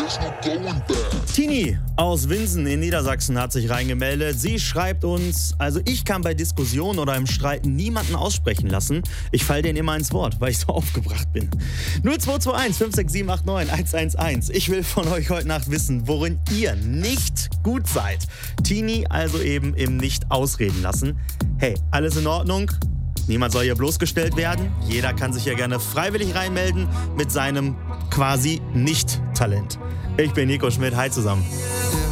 Tini aus Winsen in Niedersachsen hat sich reingemeldet. Sie schreibt uns: Also ich kann bei Diskussionen oder im Streit niemanden aussprechen lassen. Ich falle denen immer ins Wort, weil ich so aufgebracht bin. 0221 56789 111. Ich will von euch heute Nacht wissen, worin ihr nicht gut seid. Tini also eben im Nicht-Ausreden lassen. Hey, alles in Ordnung? Niemand soll hier bloßgestellt werden. Jeder kann sich hier gerne freiwillig reinmelden mit seinem quasi Nicht-Talent. Ich bin Nico Schmidt. Hi zusammen.